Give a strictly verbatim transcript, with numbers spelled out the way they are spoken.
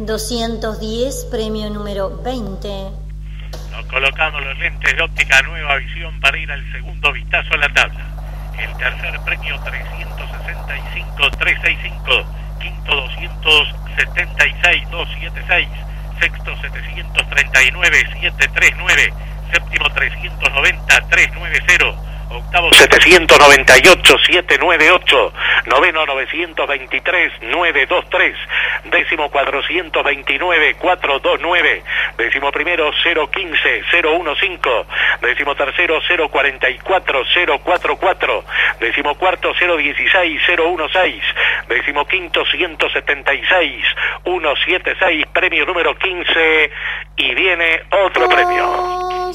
doscientos diez, premio número veinte. Nos colocamos los lentes de óptica Nueva Visión para ir al segundo vistazo a la tabla. El tercer premio trescientos sesenta y cinco, trescientos sesenta y cinco. Quinto doscientos setenta y seis, doscientos setenta y seis. Sexto setecientos treinta y nueve, setecientos treinta y nueve. Séptimo trescientos noventa, trescientos noventa. Octavo setecientos noventa y ocho, setecientos noventa y ocho. Noveno novecientos veintitrés, novecientos veintitrés. Décimo cuatrocientos veintinueve, cuatrocientos veintinueve. Décimo primero cero quince, cero quince. Décimo tercero cero cuarenta y cuatro, cero cuarenta y cuatro. Décimo cuarto cero dieciséis, cero dieciséis. Décimo quinto ciento setenta y seis, ciento setenta y seis. Premio número quince y viene otro premio.